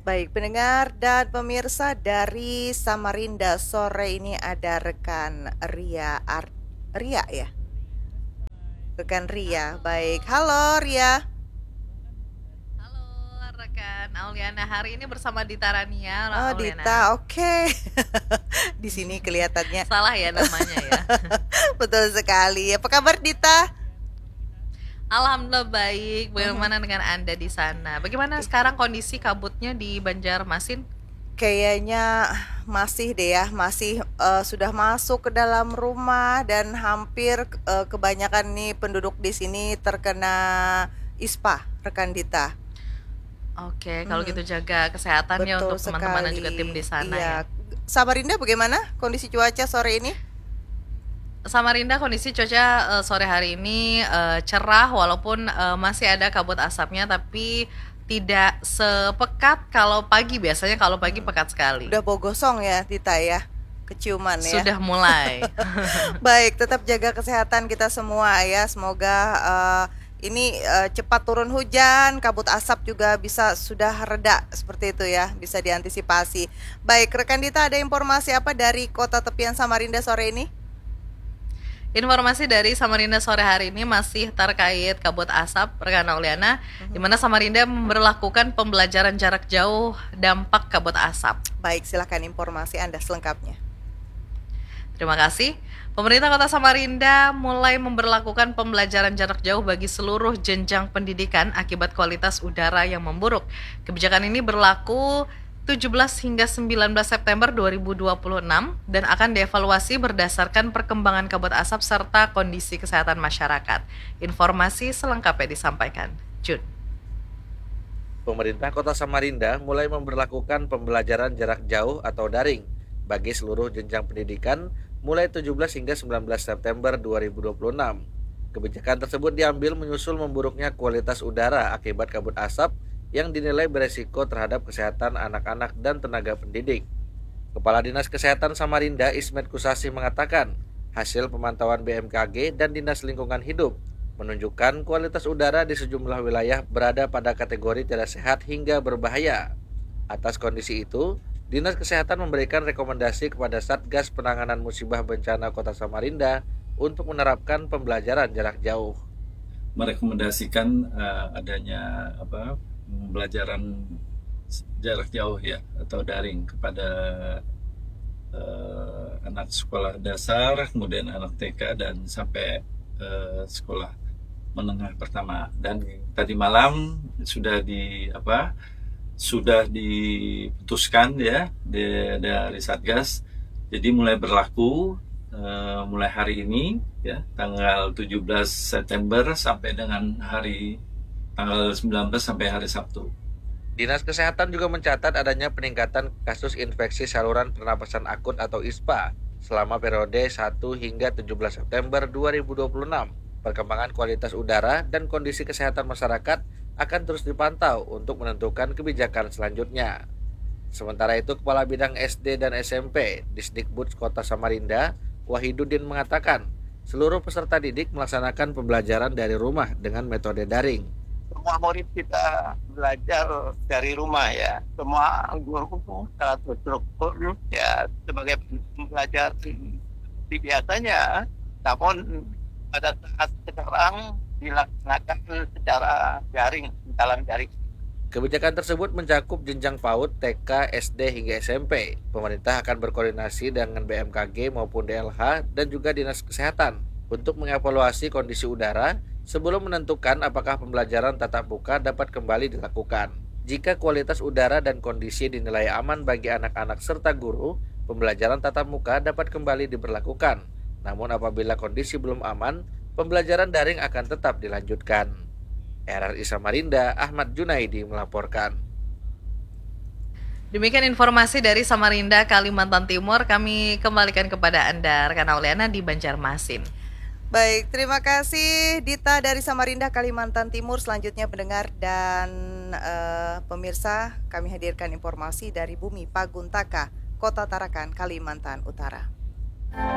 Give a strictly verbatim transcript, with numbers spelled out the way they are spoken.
Baik, pendengar dan pemirsa dari Samarinda, sore ini ada rekan Ria Ar- Ria ya? Rekan Ria. Baik. Halo Ria. Halo rekan Auliana, hari ini bersama Dita Rania, Oh, Auliana. Dita. Oke. Di sini kelihatannya Salah ya namanya ya. betul sekali. Apa kabar Dita? Alhamdulillah baik. Mhm. Bagaimana dengan Anda di sana? Bagaimana sekarang kondisi kabutnya di Banjarmasin? Kayaknya masih deh ya, masih eh, sudah masuk ke dalam rumah dan hampir eh, kebanyakan nih penduduk di sini terkena ispa, rekan Dita. Oke, kalau Mhm, gitu jaga kesehatan ya betul untuk teman-teman dan juga tim sekali. di sana ya. Iya. Samarinda bagaimana kondisi cuaca sore ini? Samarinda kondisi cuaca eh, sore hari ini eh, cerah walaupun eh, masih ada kabut asapnya tapi tidak sepekat kalau pagi. Biasanya kalau pagi Hmm. pekat sekali. Udah bau gosong ya, Dita ya? Keciuman ya. Sudah mulai. Baik, tetap jaga kesehatan kita semua ya. Semoga eh, ini eh, cepat turun hujan, kabut asap juga bisa sudah reda seperti itu ya, bisa diantisipasi. Baik, rekan Dita ada informasi apa dari kota tepian Samarinda sore ini? Informasi dari Samarinda sore hari ini masih terkait kabut asap rekan Auliana, di Mhm. mana Samarinda memberlakukan pembelajaran jarak jauh dampak kabut asap. Baik, silakan informasi Anda selengkapnya. Terima kasih. Pemerintah Kota Samarinda mulai memberlakukan pembelajaran jarak jauh bagi seluruh jenjang pendidikan akibat kualitas udara yang memburuk. Kebijakan ini berlaku tujuh belas hingga sembilan belas September dua ribu dua puluh enam dan akan dievaluasi berdasarkan perkembangan kabut asap serta kondisi kesehatan masyarakat. Informasi selengkapnya disampaikan Jun. Pemerintah Kota Samarinda mulai memberlakukan pembelajaran jarak jauh atau daring bagi seluruh jenjang pendidikan mulai tujuh belas hingga sembilan belas September dua ribu dua puluh enam. Kebijakan tersebut diambil menyusul memburuknya kualitas udara akibat kabut asap yang dinilai beresiko terhadap kesehatan anak-anak dan tenaga pendidik. Kepala Dinas Kesehatan Samarinda Ismet Kusasi mengatakan, hasil pemantauan B M K G dan Dinas Lingkungan Hidup menunjukkan kualitas udara di sejumlah wilayah berada pada kategori tidak sehat hingga berbahaya. Atas kondisi itu, Dinas Kesehatan memberikan rekomendasi kepada Satgas Penanganan Musibah Bencana Kota Samarinda untuk menerapkan pembelajaran jarak jauh. Merekomendasikan uh, adanya apa pembelajaran jarak jauh ya atau daring kepada uh, anak sekolah dasar, kemudian anak T K dan sampai uh, sekolah menengah pertama. Dan tadi malam sudah di apa sudah diputuskan ya di, dari Satgas, jadi mulai berlaku uh, mulai hari ini ya tanggal tujuh belas September sampai dengan hari tanggal sembilan belas sampai hari Sabtu. Dinas Kesehatan juga mencatat adanya peningkatan kasus infeksi saluran pernapasan akut atau ISPA selama periode satu hingga tujuh belas September dua ribu dua puluh enam. Perkembangan kualitas udara dan kondisi kesehatan masyarakat akan terus dipantau untuk menentukan kebijakan selanjutnya. Sementara itu, Kepala Bidang S D dan S M P Disdikbud Kota Samarinda, Wahidudin mengatakan, seluruh peserta didik melaksanakan pembelajaran dari rumah dengan metode daring. Semua murid kita belajar dari rumah ya. Semua guru atau struktur ya sebagai pembelajar seperti biasanya. Namun pada saat sekarang dilaksanakan secara daring, dalam daring. Kebijakan tersebut mencakup jenjang PAUD, T K, S D hingga S M P. Pemerintah akan berkoordinasi dengan B M K G maupun D L H dan juga Dinas Kesehatan untuk mengevaluasi kondisi udara sebelum menentukan apakah pembelajaran tatap muka dapat kembali dilakukan. Jika kualitas udara dan kondisi dinilai aman bagi anak-anak serta guru, pembelajaran tatap muka dapat kembali diberlakukan. Namun apabila kondisi belum aman, pembelajaran daring akan tetap dilanjutkan. R R I Samarinda, Ahmad Junaidi melaporkan. Demikian informasi dari Samarinda, Kalimantan Timur. Kami kembalikan kepada Anda, rekan Auliana di Banjarmasin. Baik, terima kasih Dita dari Samarinda, Kalimantan Timur. Selanjutnya pendengar dan eh, pemirsa, kami hadirkan informasi dari Bumi Paguntaka, Kota Tarakan, Kalimantan Utara.